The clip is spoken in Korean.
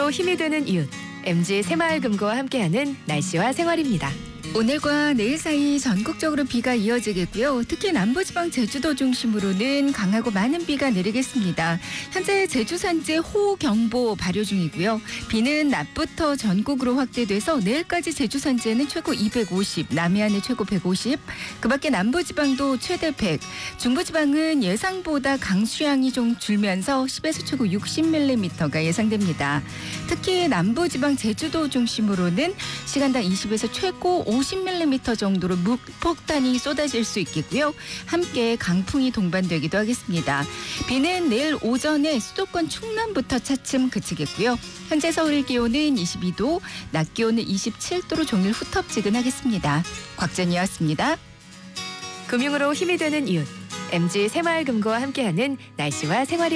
금융으로 힘이 되는 이웃, MG 새마을금고와 함께하는 날씨와 생활입니다. 오늘과 내일 사이 전국적으로 비가 이어지겠고요. 특히 남부지방 제주도 중심으로는 강하고 많은 비가 내리겠습니다. 현재 제주 산지 호우경보 발효 중이고요. 비는 낮부터 전국으로 확대돼서 내일까지 제주 산지에는 최고 250, 남해안에 최고 150, 그밖에 남부지방도 최대 100, 중부지방은 예상보다 강수량이 좀 줄면서 10에서 최고 60mm가 예상됩니다. 특히 남부지방 제주도 중심으로는 시간당 20에서 최고 50mm 정도로 물폭탄이 쏟아질 수 있겠고요. 함께 강풍이 동반되기도 하겠습니다. 비는 내일 오전에 수도권 충남부터 차츰 그치겠고요. 현재 서울 기온은 22도, 낮 기온은 27도로 종일 후텁지근하겠습니다. 곽전이었습니다. 금융으로 힘이 되는 이웃, MG 새마을금고와 함께하는 날씨와 생활이